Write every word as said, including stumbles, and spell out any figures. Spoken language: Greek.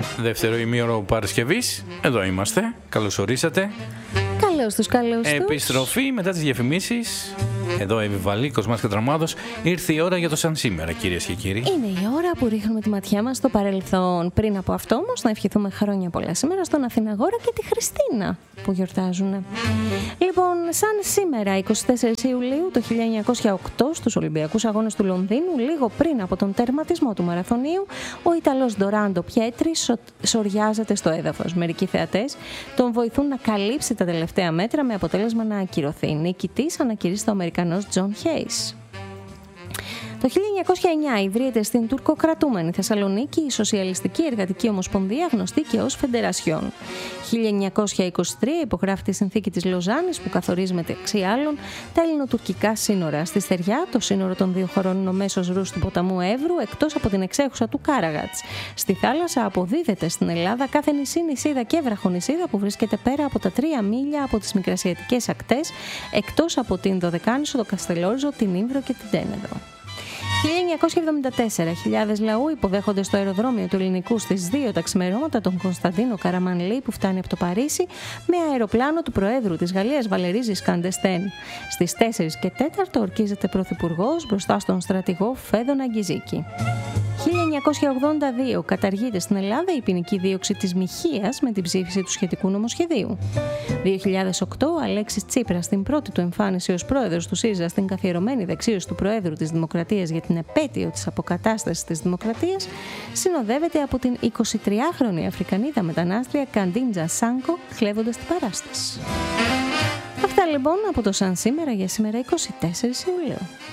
Δεύτερο ημίωρο Παρασκευής. Εδώ είμαστε. Καλώς ορίσατε. Καλώς τους, καλώς τους. Επιστροφή μετά τις διαφημίσεις. Εδώ Εύη Κοσμάς Κατραμάδος. Ήρθε η ώρα για το σαν σήμερα, κυρίες και κύριοι. Είναι η ώρα που ρίχνουμε τη ματιά μας στο παρελθόν. Πριν από αυτό όμως να ευχηθούμε χρόνια πολλά σήμερα στον Αθηναγόρα και τη Χριστίνα που γιορτάζουν. Λοιπόν, σαν σήμερα, εικοστή τέταρτη Ιουλίου του χίλια εννιακόσια οκτώ, στους Ολυμπιακούς Αγώνες του Λονδίνου, λίγο πριν από τον τερματισμό του μαραθωνίου, ο Ιταλός Ντοράντο Πιέτρι σοριάζεται στο έδαφος. Μερικοί θεατές τον βοηθούν να καλύψει τα τελευταία μέτρα με αποτέλεσμα να ακυρωθεί. Νικητής ανακηρύσσεται ο Αμερικανός Τζον Χέις. Το χίλια εννιακόσια εννιά ιδρύεται στην τουρκοκρατούμενη Θεσσαλονίκη η Σοσιαλιστική Εργατική Ομοσπονδία, γνωστή και ως Φεντερασιόν. χίλια εννιακόσια είκοσι τρία υπογράφει τη συνθήκη της Λοζάνης που καθορίζει μεταξύ άλλων τα ελληνοτουρκικά σύνορα. Στη στεριά, το σύνορο των δύο χωρών είναι ο μέσος ρούς του ποταμού Εύρου, εκτός από την εξέχουσα του Κάραγατς. Στη θάλασσα αποδίδεται στην Ελλάδα κάθε νησί, νησίδα και βραχονησίδα που βρίσκεται πέρα από τα τρία μίλια από τις μικρασιατικές ακτές, εκτός από την Δωδεκάνησο, το Καστελόριζο, την Ήμβρο και την Τένεδο. χίλια εννιακόσια εβδομήντα τέσσερα, χιλιάδες λαού υποδέχονται στο αεροδρόμιο του Ελληνικού στις δύο τα ξημερώματα τον Κωνσταντίνο Καραμανλή που φτάνει από το Παρίσι με αεροπλάνο του Προέδρου της Γαλλίας Βαλερί Ζισκάν ντ'Εστέν. Στις τέσσερις και τέταρτο ορκίζεται πρωθυπουργός μπροστά στον στρατηγό Φέδωνα Γκιζίκη. χίλια εννιακόσια ογδόντα δύο καταργείται στην Ελλάδα η ποινική δίωξη της μοιχείας με την ψήφιση του σχετικού νομοσχεδίου. δύο χιλιάδες οκτώ ο Αλέξης Τσίπρας στην πρώτη του εμφάνιση ως πρόεδρος του ΣΥΡΙΖΑ στην καθιερωμένη δεξίωση του Προέδρου της Δημοκρατίας για την επέτειο της αποκατάστασης της Δημοκρατίας συνοδεύεται από την εικοσιτριάχρονη Αφρικανίδα μετανάστρια Καντίντζα Σάνκο χλεύοντας την παράσταση. Αυτά λοιπόν από το σαν σήμερα για σήμερα εικοστή τέταρτη Ιουλίου.